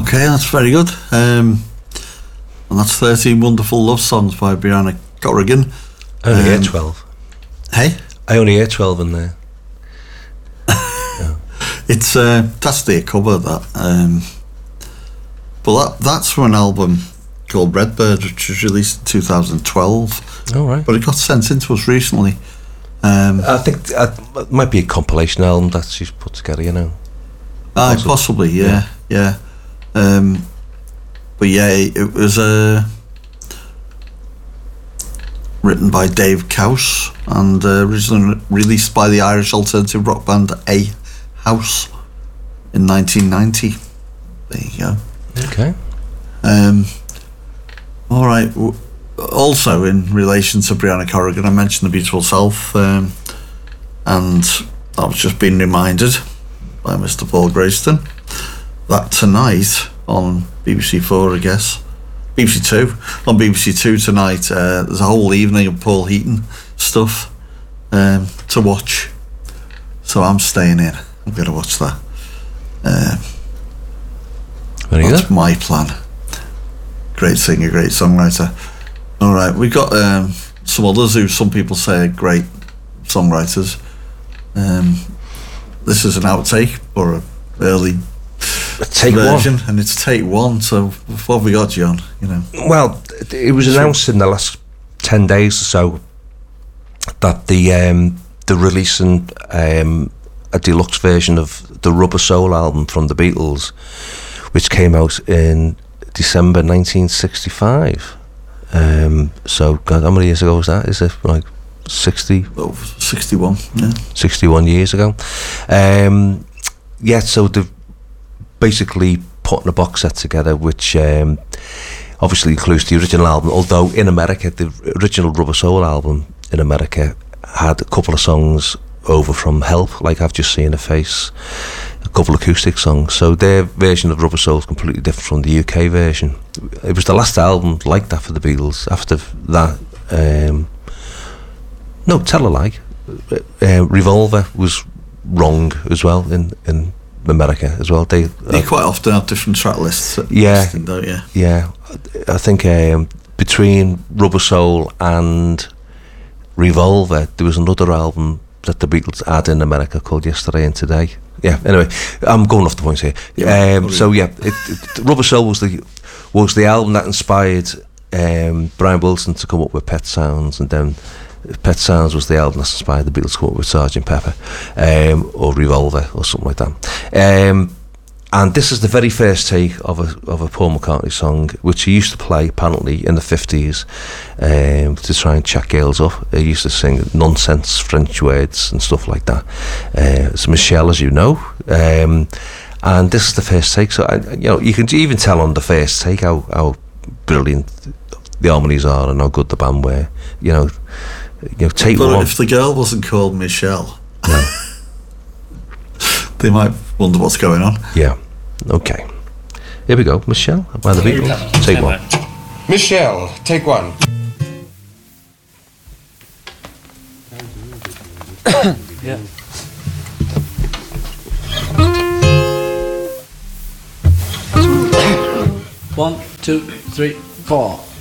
Okay, that's very good. And that's 13 Wonderful Love Songs by Brianna Corrigan. I only hear 12. Hey? I only hear 12 in there. It's that's their cover, that. But that's from an album called Redbird, which was released in 2012. Oh, right. But it got sent in to us recently. I think it might be a compilation album that she's put together, you know. Possibly, yeah. But yeah, it was written by Dave Couse and originally released by the Irish alternative rock band A House in 1990. There you go. Okay. All right. Also, in relation to Brianna Corrigan, I mentioned The Beautiful Self, and I was just being reminded by Mr. Paul Grayston that tonight on BBC 4, I guess, BBC 2, on BBC 2 tonight, there's a whole evening of Paul Heaton stuff to watch. So I'm staying in. I'm going to watch that. That's my plan. Great singer, great songwriter. All right, we've got some others who some people say are great songwriters. This is an outtake or an early take version, one. And it's take one. So what have we got, John? You know. Well, it was announced in the last 10 days or so that they're releasing a deluxe version of the Rubber Soul album from the Beatles, which came out in December 1965. So, God, how many years ago was that? Is it like 60? Oh, 61, yeah. 61 years ago. So they've basically putting a box set together, which obviously includes the original album, although in America, the original Rubber Soul album in America had a couple of songs over from Help, like I've Just Seen a Face, a couple of acoustic songs. So their version of Rubber Soul is completely different from the UK version. It was the last album like that for the Beatles. After that, no, tell a lie. Revolver was wrong as well in America as well. They quite often have different track lists. Don't you? Yeah. I think between Rubber Soul and Revolver, there was another album that the Beatles had in America called Yesterday and Today. Yeah. Anyway, I'm going off the points here. Rubber Soul was the album that inspired Brian Wilson to come up with Pet Sounds, and then Pet Sounds was the album that inspired the Beatles to come up with Sgt. Pepper, or Revolver, or something like that. And this is the very first take of a Paul McCartney song, which he used to play apparently in the 50s to try and chat girls up. He used to sing nonsense French words and stuff like that. It's Michelle, as you know. And this is the first take, so you can even tell on the first take how brilliant the harmonies are and how good the band were. Take but one. If the girl wasn't called Michelle, no. They might wonder what's going on. Yeah. Okay. Here we go. Michelle by the Beatles. Take one. Michelle, take one. Yeah. One, two, three, four.